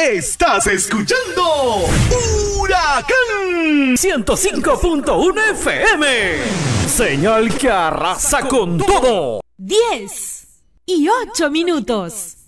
Estás escuchando Huracán 105.1 FM. Señal que arrasa con todo. 10 y 8 minutos.